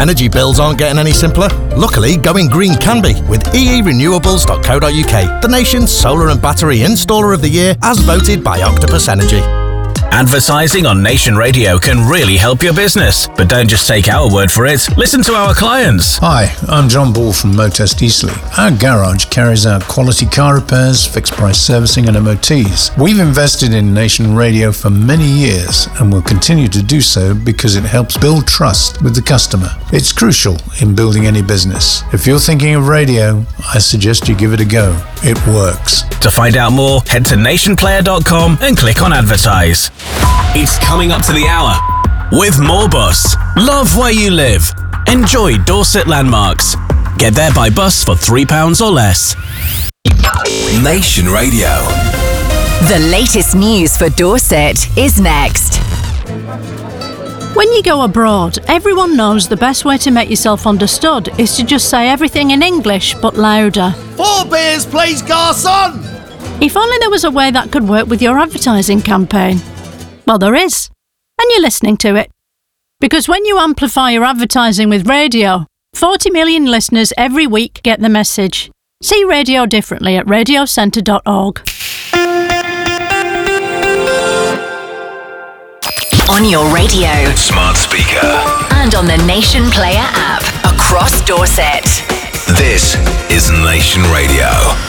Energy bills aren't getting any simpler. Luckily, going green can be with eerenewables.co.uk, the nation's solar and battery installer of the year as voted by Octopus Energy. Advertising on Nation Radio can really help your business, but don't just take our word for it. Listen to our clients. Hi, I'm John Ball from Motest Eastleigh. Our garage carries out quality car repairs, fixed price servicing and MOTs. We've invested in Nation Radio for many years and will continue to do so because it helps build trust with the customer. It's crucial in building any business. If you're thinking of radio, I suggest you give it a go. It works. To find out more, head to nationplayer.com and click on advertise. It's coming up to the hour with Moorbus. Love where you live. Enjoy Dorset landmarks. Get there by bus for £3 or less. Nation Radio. The latest news for Dorset is next. When you go abroad, everyone knows the best way to make yourself understood is to just say everything in English but louder. 4 beers, please, garçon! If only there was a way that could work with your advertising campaign. Well, there is. And you're listening to it. Because when you amplify your advertising with radio, 40 million listeners every week get the message. See radio differently at radiocentre.org. On your radio, Smart speaker. and on the Nation Player app across Dorset. This is Nation Radio.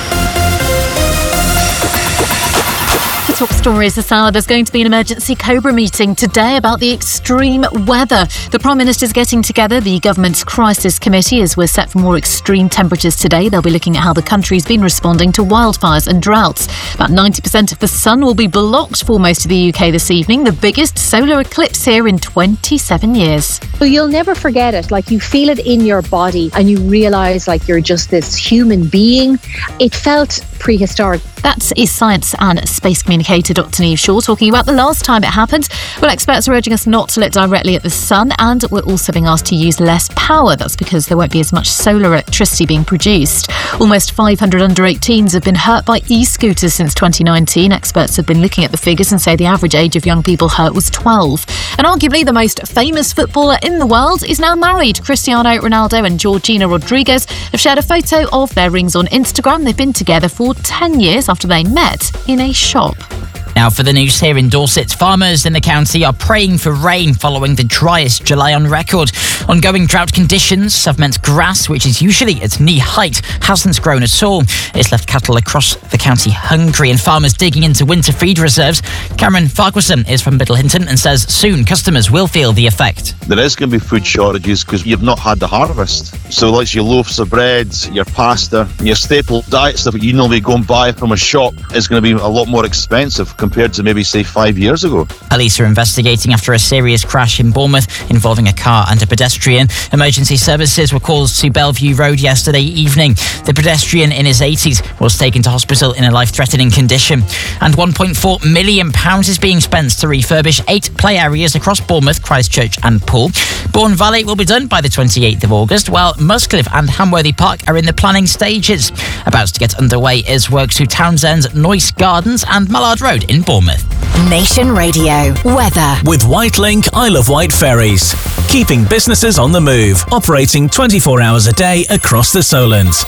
Top stories this hour. There's going to be an emergency Cobra meeting today about the extreme weather. The Prime Minister's getting together the government's crisis committee as we're set for more extreme temperatures today. They'll be looking at how the country's been responding to wildfires and droughts. About 90% of the sun will be blocked for most of the UK this evening, the biggest solar eclipse here in 27 years. So you'll never forget it. Like, you feel it in your body and you realise like you're just this human being. It felt prehistoric. That is science and space communicator Dr. Niamh Shaw talking about the last time it happened. Well, experts are urging us not to look directly at the sun, and we're also being asked to use less power. That's because there won't be as much solar electricity being produced. Almost 500 under-18s have been hurt by e-scooters since 2019. Experts have been looking at the figures and say the average age of young people hurt was 12. And arguably the most famous footballer in the world is now married. Cristiano Ronaldo and Georgina Rodriguez have shared a photo of their rings on Instagram. They've been together for 10 years after they met in a shop. Now for the news here in Dorset, farmers in the county are praying for rain following the driest July on record. Ongoing drought conditions have meant grass, which is usually at knee height, hasn't grown at all. It's left cattle across the county hungry and farmers digging into winter feed reserves. Cameron Farquharson is from Middlehinton and says soon customers will feel the effect. There is going to be food shortages because you've not had the harvest. So like your loaves of bread, your pasta, your staple diet stuff that you normally go and buy from a shop is going to be a lot more expensive compared to maybe, say, 5 years ago. Police are investigating after a serious crash in Bournemouth involving a car and a pedestrian. Emergency services were called to Bellevue Road yesterday evening. The pedestrian in his 80s was taken to hospital in a life-threatening condition. And £1.4 million is being spent to refurbish 8 play areas across Bournemouth, Christchurch and Poole. Bourne Valley will be done by the 28th of August, while Muscliffe and Hamworthy Park are in the planning stages. About to get underway is works to Townsend, Noyce Gardens and Mallard Road in Bournemouth. Nation Radio weather. With Whitelink Isle of Wight ferries. Keeping businesses on the move. Operating 24 hours a day across the Solent.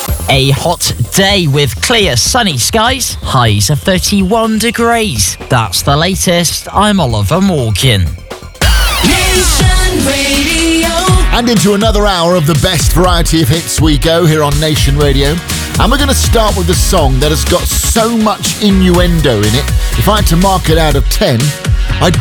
A hot day with clear sunny skies. Highs of 31 degrees. That's the latest. I'm Oliver Morgan. Nation Radio. And into another hour of the best variety of hits we go here on Nation Radio. And we're going to start with a song that has got so much innuendo in it. If I had to mark it out of 10,